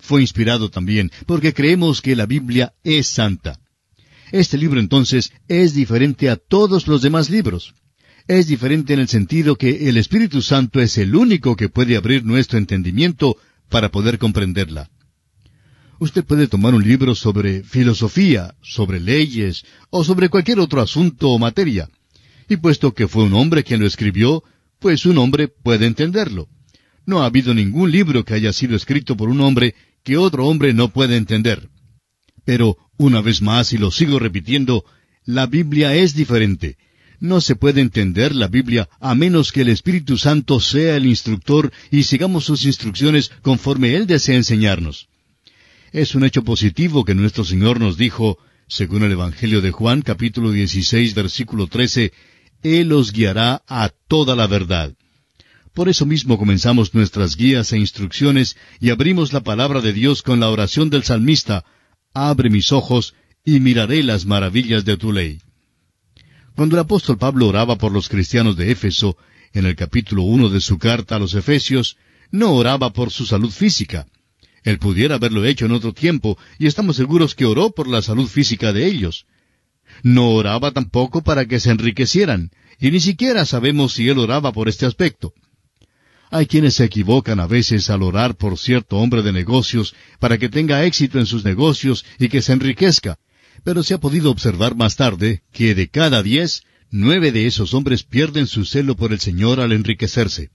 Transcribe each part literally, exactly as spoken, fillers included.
fue inspirado también, porque creemos que la Biblia es santa. Este libro entonces es diferente a todos los demás libros. Es diferente en el sentido que el Espíritu Santo es el único que puede abrir nuestro entendimiento para poder comprenderla. Usted puede tomar un libro sobre filosofía, sobre leyes, o sobre cualquier otro asunto o materia. Y puesto que fue un hombre quien lo escribió, pues un hombre puede entenderlo. No ha habido ningún libro que haya sido escrito por un hombre que otro hombre no puede entender. Pero, una vez más, y lo sigo repitiendo, la Biblia es diferente. No se puede entender la Biblia a menos que el Espíritu Santo sea el instructor y sigamos sus instrucciones conforme Él desea enseñarnos. Es un hecho positivo que nuestro Señor nos dijo, según el Evangelio de Juan, capítulo dieciséis, versículo trece, Él os guiará a toda la verdad. Por eso mismo comenzamos nuestras guías e instrucciones y abrimos la palabra de Dios con la oración del salmista, Abre mis ojos y miraré las maravillas de tu ley. Cuando el apóstol Pablo oraba por los cristianos de Éfeso, en el capítulo uno de su carta a los Efesios, no oraba por su salud física. Él pudiera haberlo hecho en otro tiempo, y estamos seguros que oró por la salud física de ellos. No oraba tampoco para que se enriquecieran, y ni siquiera sabemos si él oraba por este aspecto. Hay quienes se equivocan a veces al orar por cierto hombre de negocios para que tenga éxito en sus negocios y que se enriquezca, pero se ha podido observar más tarde que de cada diez, nueve de esos hombres pierden su celo por el Señor al enriquecerse.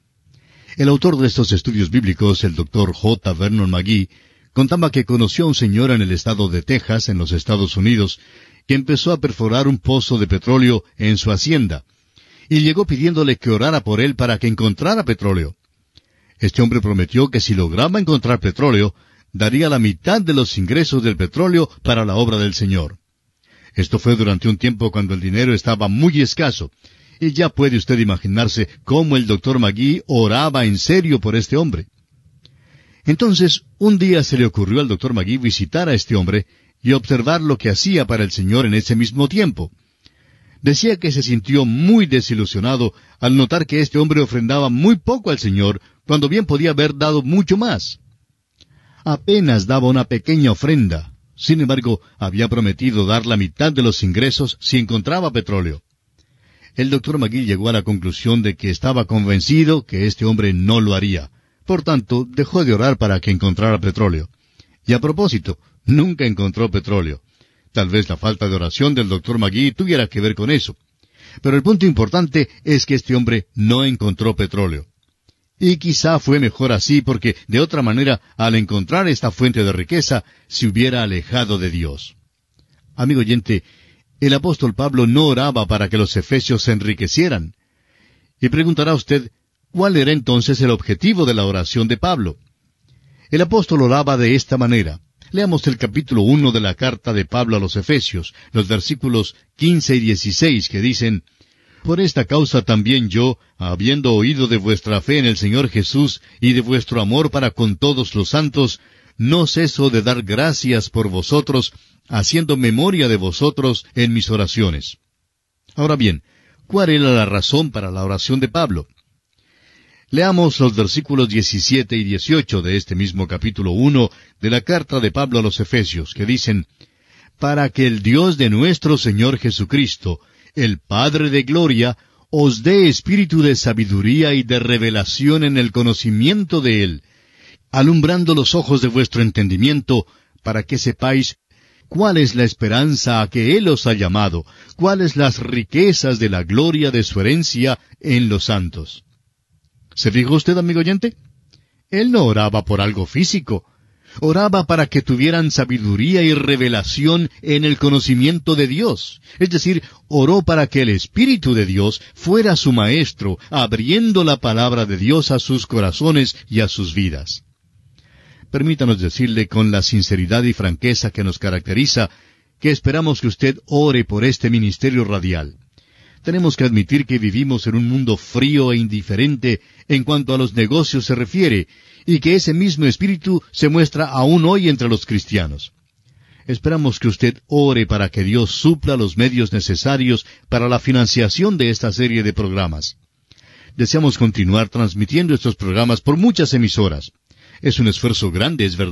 El autor de estos estudios bíblicos, el doctor J. Vernon McGee, contaba que conoció a un señor en el estado de Texas, en los Estados Unidos, que empezó a perforar un pozo de petróleo en su hacienda, y llegó pidiéndole que orara por él para que encontrara petróleo. Este hombre prometió que si lograba encontrar petróleo, daría la mitad de los ingresos del petróleo para la obra del Señor. Esto fue durante un tiempo cuando el dinero estaba muy escaso, y ya puede usted imaginarse cómo el doctor McGee oraba en serio por este hombre. Entonces, un día se le ocurrió al doctor McGee visitar a este hombre y observar lo que hacía para el Señor en ese mismo tiempo. Decía que se sintió muy desilusionado al notar que este hombre ofrendaba muy poco al Señor, cuando bien podía haber dado mucho más. Apenas daba una pequeña ofrenda. Sin embargo, había prometido dar la mitad de los ingresos si encontraba petróleo. El doctor McGee llegó a la conclusión de que estaba convencido que este hombre no lo haría. Por tanto, dejó de orar para que encontrara petróleo. Y a propósito, nunca encontró petróleo. Tal vez la falta de oración del doctor McGee tuviera que ver con eso. Pero el punto importante es que este hombre no encontró petróleo. Y quizá fue mejor así porque, de otra manera, al encontrar esta fuente de riqueza, se hubiera alejado de Dios. Amigo oyente, el apóstol Pablo no oraba para que los efesios se enriquecieran. Y preguntará usted, ¿cuál era entonces el objetivo de la oración de Pablo? El apóstol oraba de esta manera. Leamos el capítulo uno de la carta de Pablo a los Efesios, los versículos quince y dieciséis, que dicen, Por esta causa también yo, habiendo oído de vuestra fe en el Señor Jesús y de vuestro amor para con todos los santos, no ceso de dar gracias por vosotros, haciendo memoria de vosotros en mis oraciones. Ahora bien, ¿cuál era la razón para la oración de Pablo? Leamos los versículos diecisiete y dieciocho de este mismo capítulo uno de la carta de Pablo a los Efesios, que dicen, Para que el Dios de nuestro Señor Jesucristo, el Padre de gloria, os dé espíritu de sabiduría y de revelación en el conocimiento de Él, alumbrando los ojos de vuestro entendimiento, para que sepáis cuál es la esperanza a que Él os ha llamado, cuáles las riquezas de la gloria de su herencia en los santos. ¿Se fijó usted, amigo oyente? Él no oraba por algo físico. Oraba para que tuvieran sabiduría y revelación en el conocimiento de Dios. Es decir, oró para que el Espíritu de Dios fuera su maestro, abriendo la palabra de Dios a sus corazones y a sus vidas. Permítanos decirle con la sinceridad y franqueza que nos caracteriza, que esperamos que usted ore por este ministerio radial. Tenemos que admitir que vivimos en un mundo frío e indiferente en cuanto a los negocios se refiere, y que ese mismo espíritu se muestra aún hoy entre los cristianos. Esperamos que usted ore para que Dios supla los medios necesarios para la financiación de esta serie de programas. Deseamos continuar transmitiendo estos programas por muchas emisoras. Es un esfuerzo grande, es verdad.